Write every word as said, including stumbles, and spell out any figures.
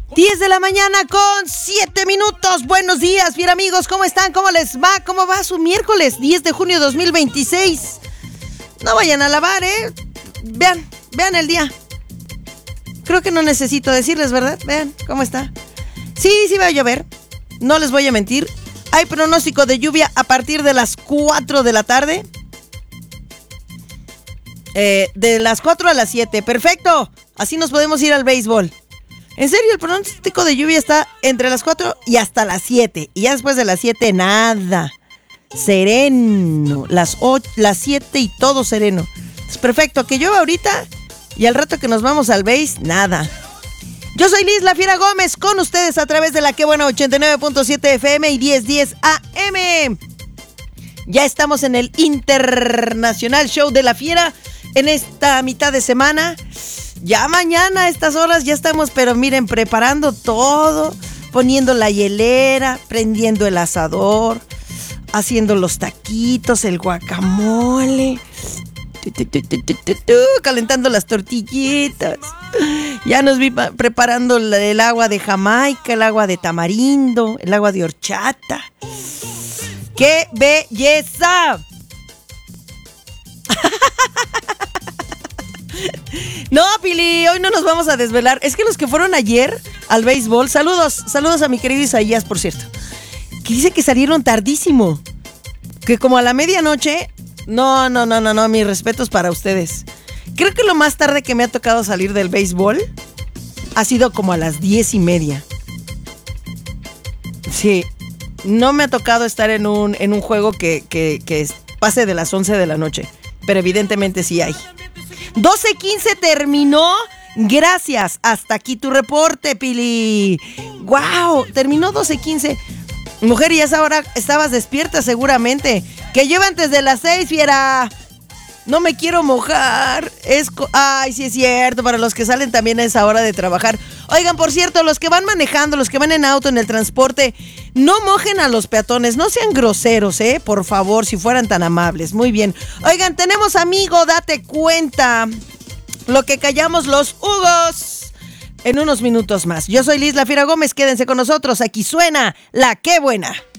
diez de la mañana con siete minutos. Buenos días, bien amigos, ¿cómo están? ¿Cómo les va? ¿Cómo va su miércoles diez de junio de dos mil veintiséis? No vayan a lavar, ¿eh? Vean, vean el día. Creo que no necesito decirles, ¿verdad? Vean cómo está. Sí, sí va a llover. No les voy a mentir. Hay pronóstico de lluvia a partir de las cuatro de la tarde. Eh, de las cuatro a las siete. Perfecto. Así nos podemos ir al béisbol. En serio, el pronóstico de lluvia está entre las cuatro y hasta las siete. Y ya después de las siete, nada. Sereno. Las ocho, las siete y todo sereno. Es perfecto. Que llueva ahorita y al rato que nos vamos al béis, nada. Yo soy Liz La Fiera Gómez, con ustedes a través de la Que Buena ochenta y nueve punto siete F M y diez diez A M. Ya estamos en el Internacional Show de la Fiera en esta mitad de semana. Ya mañana a estas horas ya estamos, pero miren, preparando todo, poniendo la hielera, prendiendo el asador, haciendo los taquitos, el guacamole, calentando las tortillitas. Ya nos vi preparando el agua de Jamaica, el agua de tamarindo, el agua de horchata. ¡Qué belleza! No, Pili, hoy no nos vamos a desvelar. Es que los que fueron ayer al béisbol, saludos, saludos a mi querido Isaías, por cierto, que dice que salieron tardísimo, que como a la medianoche. No, no, no, no, no, mis respetos para ustedes. Creo que lo más tarde que me ha tocado salir del béisbol ha sido como a las diez y media. Sí, no me ha tocado estar en un, en un juego que, que, que pase de las once de la noche, pero evidentemente sí hay. doce quince terminó. Gracias. Hasta aquí tu reporte, Pili. ¡Wow! Terminó doce quince. Mujer, y a esa hora estabas despierta seguramente. Que lleva antes de las seis, Fiera. No me quiero mojar. Es co- Ay, sí es cierto. Para los que salen también a esa hora de trabajar. Oigan, por cierto, los que van manejando, los que van en auto, en el transporte, no mojen a los peatones. No sean groseros, ¿eh? Por favor, si fueran tan amables. Muy bien. Oigan, tenemos amigo, date cuenta. Lo que callamos los hugos. En unos minutos más. Yo soy Liz La Fiera Gómez. Quédense con nosotros. Aquí suena La Que Buena.